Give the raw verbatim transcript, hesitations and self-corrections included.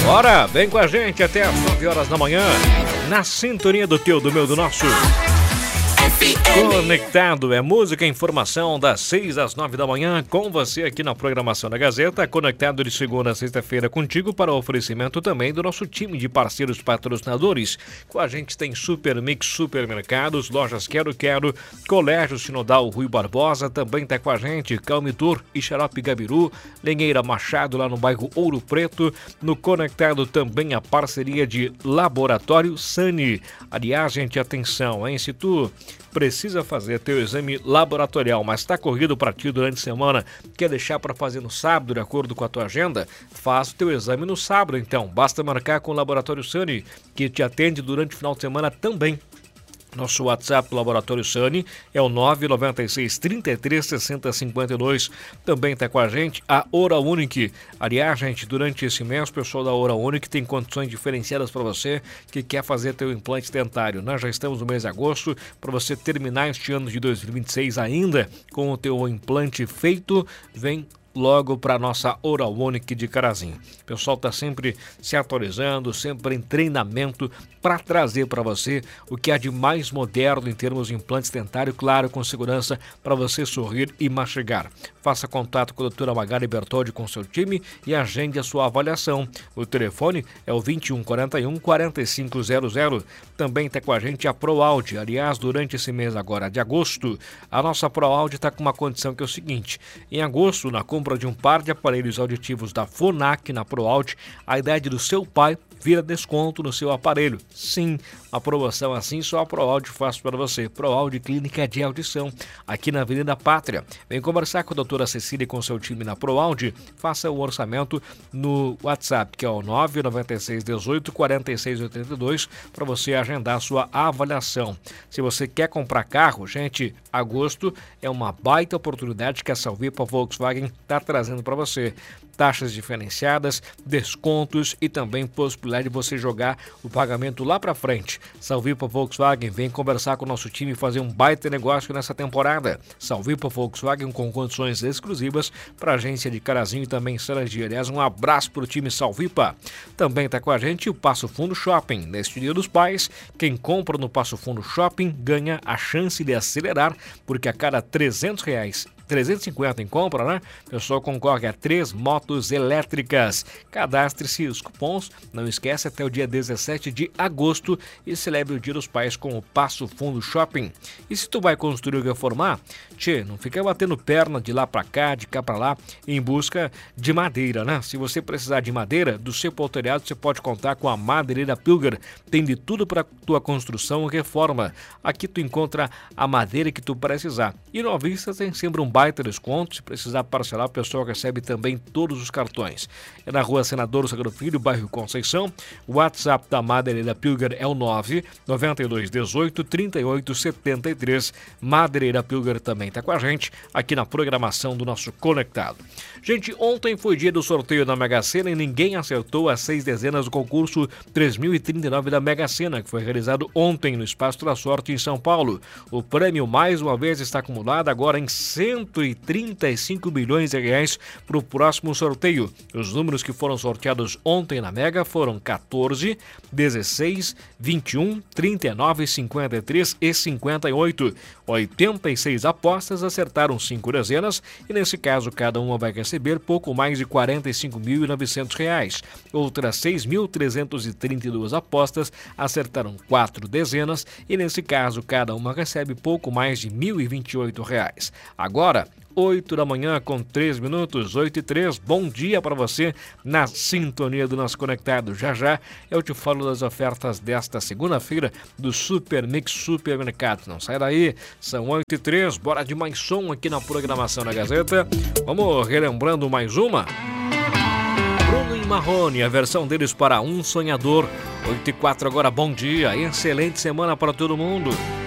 Bora, vem com a gente até as nove horas da manhã, na sintonia do teu, do meu, do nosso Conectado. É música e informação das seis às nove da manhã com você aqui na programação da Gazeta. Conectado de segunda a sexta-feira contigo para oferecimento também do nosso time de parceiros patrocinadores. Com a gente tem Super Mix Supermercados, Lojas Quero Quero, Colégio Sinodal Rui Barbosa, também tá com a gente Calme Tour e Xarope Gabiru, Lenheira Machado lá no bairro Ouro Preto. No Conectado também a parceria de Laboratório Sani. Aliás, gente, atenção, hein? Se tu precisa fazer teu exame laboratorial, mas está corrido para ti durante a semana, quer deixar para fazer no sábado, de acordo com a tua agenda, faz o teu exame no sábado, então. Basta marcar com o Laboratório Sani, que te atende durante o final de semana também. Nosso WhatsApp do Laboratório Sani é o nove nove seis, trinta e três, sessenta, cinquenta e dois. Também está com a gente a Oral Unique. Aliás, gente, durante esse mês, o pessoal da Oral Unique tem condições diferenciadas para você que quer fazer teu implante dentário. Nós já estamos no mês de agosto, para você terminar este ano de dois mil e vinte e seis ainda com o teu implante feito, vem logo para nossa Oral Unique de Carazinho. O pessoal está sempre se atualizando, sempre em treinamento para trazer para você o que há de mais moderno em termos de implantes dentários, claro, com segurança para você sorrir e mastigar. Faça contato com a doutora Magali Bertoldi com seu time e agende a sua avaliação. O telefone é o vinte e um, quarenta e um, quarenta e cinco zero zero. Também está com a gente a ProAudio. Aliás, durante esse mês agora de agosto, a nossa ProAudio está com uma condição que é o seguinte: em agosto, na compra de um par de aparelhos auditivos da Fonac na ProAudio, a idade do seu pai vira desconto no seu aparelho. Sim, uma promoção assim só a ProAudio faz para você. ProAudio Clínica de Audição, aqui na Avenida Pátria. Vem conversar com a doutora Cecília e com seu time na ProAudio. Faça o orçamento no WhatsApp, que é o nove nove seis, dezoito, quarenta e seis, oitenta e dois, para você agendar a sua avaliação. Se você quer comprar carro, gente, agosto é uma baita oportunidade que a Salvipa Volkswagen está trazendo para você. Taxas diferenciadas, descontos e também possibilidade de você jogar o pagamento lá para frente. Salvipa Volkswagen vem conversar com o nosso time e fazer um baita negócio nessa temporada. Salvipa Volkswagen com condições exclusivas para a agência de Carazinho e também Sarandia. Aliás, um abraço para o time Salvipa. Também está com a gente o Passo Fundo Shopping. Neste Dia dos Pais, quem compra no Passo Fundo Shopping ganha a chance de acelerar, porque a cada trezentos reais, trezentos e cinquenta em compra, né? O pessoal concorre a três motos elétricas. Cadastre-se os cupons, não esquece, até o dia dezessete de agosto e celebre o Dia dos Pais com o Passo Fundo Shopping. E se tu vai construir ou reformar, tchê, não fica batendo perna de lá pra cá, de cá pra lá, em busca de madeira, né? Se você precisar de madeira, do seu telhado você pode contar com a Madeireira Pilger. Tem de tudo para tua construção e reforma. Aqui tu encontra a madeira que tu precisar. E no Vista tem sempre um baita desconto. Se precisar parcelar, o pessoal recebe também todos os cartões. É na Rua Senador Sagro Filho, bairro Conceição. O WhatsApp da Madeireira Pilger é o nove nove dois, dezoito, trinta e oito, setenta e três. Madeireira Pilger também está com a gente aqui na programação do nosso Conectado. Gente, ontem foi dia do sorteio da Mega Sena e ninguém acertou as seis dezenas do concurso três mil e trinta e nove da Mega Sena, que foi realizado ontem no Espaço da Sorte em São Paulo. O prêmio, mais uma vez, está acumulado agora em cento e trinta e cinco milhões de reais para o próximo sorteio. Os números que foram sorteados ontem na Mega foram quatorze, dezesseis, vinte e um, trinta e nove, cinquenta e três e cinquenta e oito. oitenta e seis apostas acertaram cinco dezenas e, nesse caso, cada uma vai receber pouco mais de quarenta e cinco mil e novecentos reais. Outras seis mil trezentas e trinta e duas apostas acertaram quatro dezenas e, nesse caso, cada uma recebe pouco mais de mil e vinte e oito reais. Agora, oito da manhã com três minutos, oito e três. Bom dia para você na sintonia do nosso Conectado. Já já eu te falo das ofertas desta segunda-feira do Super Mix Supermercados. Não sai daí, são oito e três. Bora de mais som aqui na programação da Gazeta. Vamos relembrando mais uma. Bruno e Marrone, a versão deles para Um Sonhador. oito e quatro agora, bom dia, excelente semana para todo mundo.